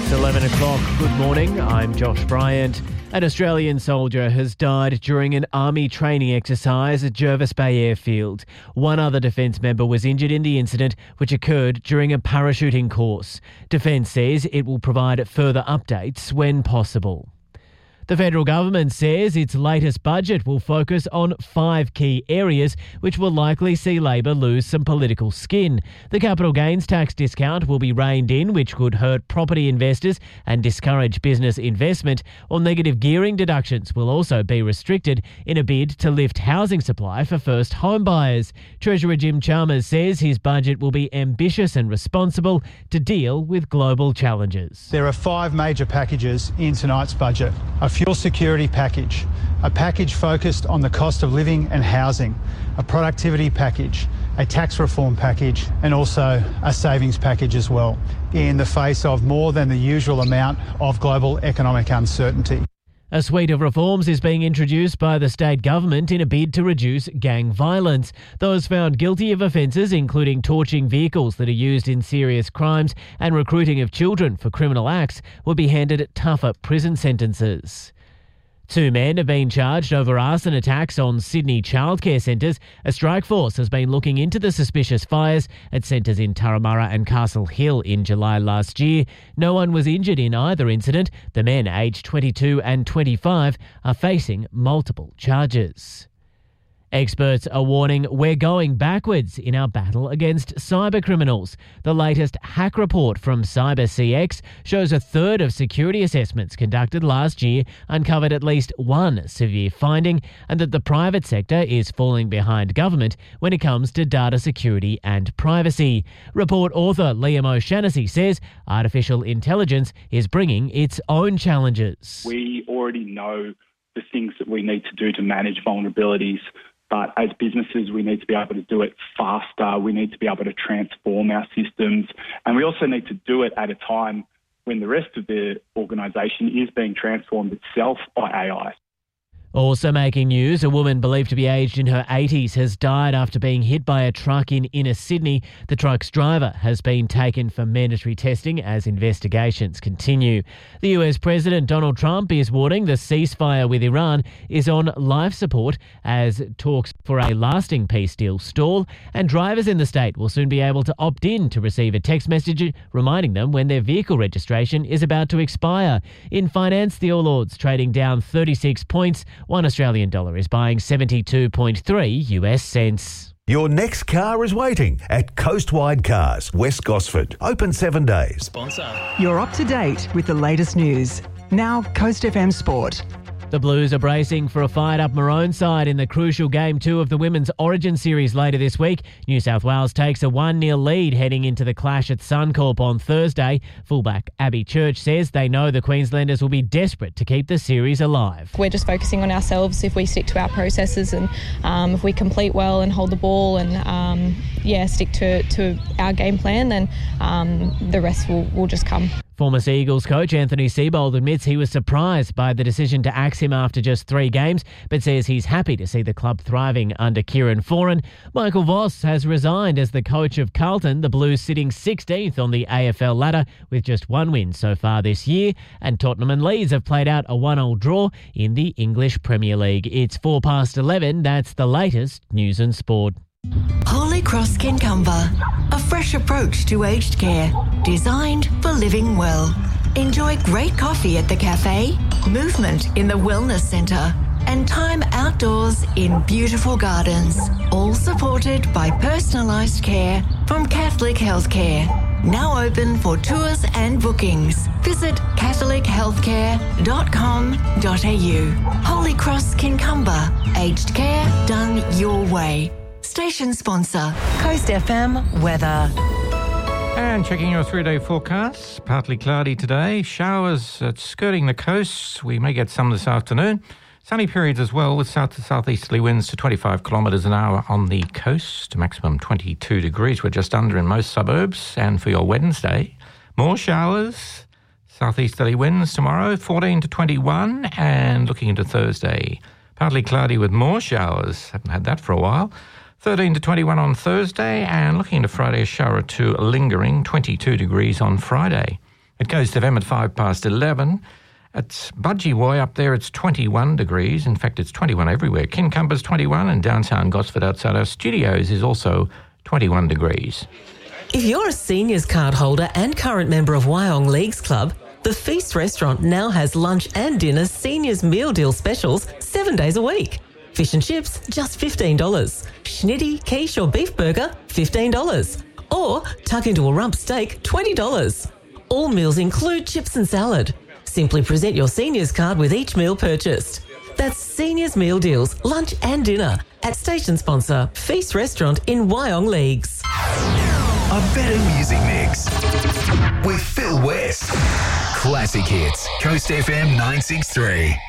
It's 11 o'clock. Good morning. I'm Josh Bryant. An Australian soldier has died during an army training exercise at Jervis Bay Airfield. One other Defence member was injured in the incident, which occurred during a parachuting course. Defence says it will provide further updates when possible. The federal government says its latest budget will focus on 5 key areas which will likely see Labor lose some political skin. The capital gains tax discount will be reined in, which could hurt property investors and discourage business investment, while negative gearing deductions will also be restricted in a bid to lift housing supply for first home buyers. Treasurer Jim Chalmers says his budget will be ambitious and responsible to deal with global challenges. There are 5 major packages in tonight's budget. A fuel security package, a package focused on the cost of living and housing, a productivity package, a tax reform package, and also a savings package as well, in the face of more than the usual amount of global economic uncertainty. A suite of reforms is being introduced by the state government in a bid to reduce gang violence. Those found guilty of offences including torching vehicles that are used in serious crimes and recruiting of children for criminal acts will be handed tougher prison sentences. 2 men have been charged over arson attacks on Sydney childcare centres. A strike force has been looking into the suspicious fires at centres in Turramurra and Castle Hill in July last year. No one was injured in either incident. The men, aged 22 and 25, are facing multiple charges. Experts are warning we're going backwards in our battle against cybercriminals. The latest hack report from CyberCX shows a third of security assessments conducted last year uncovered at least one severe finding, and that the private sector is falling behind government when it comes to data security and privacy. Report author Liam O'Shannessy says artificial intelligence is bringing its own challenges. We already know the things that we need to do to manage vulnerabilities. But as businesses, we need to be able to do it faster. We need to be able to transform our systems. And we also need to do it at a time when the rest of the organisation is being transformed itself by AI. Also making news, a woman believed to be aged in her 80s has died after being hit by a truck in inner Sydney. The truck's driver has been taken for mandatory testing as investigations continue. The US President Donald Trump is warning the ceasefire with Iran is on life support as talks for a lasting peace deal stall, and drivers in the state will soon be able to opt in to receive a text message reminding them when their vehicle registration is about to expire. In finance, the All Ords trading down 36 points. $1 Australian dollar is buying 72.3 US cents. Your next car is waiting at Coastwide Cars, West Gosford. Open 7 days. Sponsor. You're up to date with the latest news. Now, Coast FM Sport. The Blues are bracing for a fired-up Maroon side in the crucial Game 2 of the Women's Origin Series later this week. New South Wales takes a 1-0 lead heading into the clash at Suncorp on Thursday. Fullback Abby Church says they know the Queenslanders will be desperate to keep the series alive. We're just focusing on ourselves. If we stick to our processes and if we complete well and hold the ball and stick to our game plan, then the rest will just come. Former Seagulls coach Anthony Seibold admits he was surprised by the decision to axe him after just 3 games, but says he's happy to see the club thriving under Kieran Foran. Michael Voss has resigned as the coach of Carlton, the Blues sitting 16th on the AFL ladder with just 1 win so far this year, and Tottenham and Leeds have played out a 1-1 draw in the English Premier League. It's 11:04. That's the latest news and sport. Holy Cross Kincumber, a fresh approach to aged care, designed for living well. Enjoy great coffee at the cafe, movement in the wellness centre, and time outdoors in beautiful gardens, all supported by personalised care from Catholic Healthcare. Now open for tours and bookings. Visit catholichealthcare.com.au. Holy Cross Kincumber, aged care done your way. Station sponsor, Coast FM weather. And checking your 3-day forecast, partly cloudy today, showers skirting the coast. We may get some this afternoon. Sunny periods as well with south to southeasterly winds to 25 kilometres an hour on the coast, maximum 22 degrees. We're just under in most suburbs. And for your Wednesday, more showers, southeasterly winds tomorrow, 14 to 21. And looking into Thursday, partly cloudy with more showers. Haven't had that for a while. 13 to 21 on Thursday, and looking into Friday, a shower or two lingering, 22 degrees on Friday. At Coast FM at 11:05. At Budgie up there, it's 21 degrees. In fact, it's 21 everywhere. Kincumber's 21 and downtown Gosford outside our studios is also 21 degrees. If you're a seniors card holder and current member of Wyong Leagues Club, the Feast Restaurant now has lunch and dinner seniors meal deal specials 7 days a week. Fish and chips, just $15. Schnitty, quiche or beef burger, $15. Or tuck into a rump steak, $20. All meals include chips and salad. Simply present your seniors card with each meal purchased. That's Seniors Meal Deals, lunch and dinner at station sponsor Feast Restaurant in Wyong Leagues. A better music mix with Phil West. Classic hits, Coast FM 963.